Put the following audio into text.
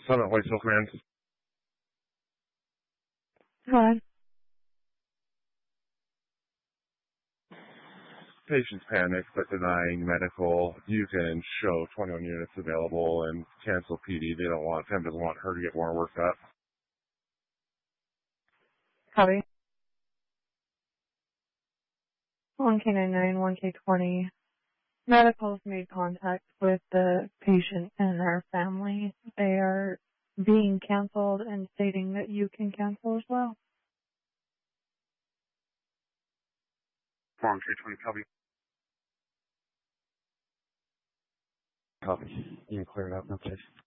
Summit Whitesville Command. Hi. Patients panic but denying medical. You can show 21 units available and cancel PD. They don't want, Pam doesn't want her to get more worked up. Copy. 1K99, 1K20. Medical's made contact with the patient and their family. They are being canceled and stating that you can cancel as well. 1K20, copy. Copy. You can clear it out, no case.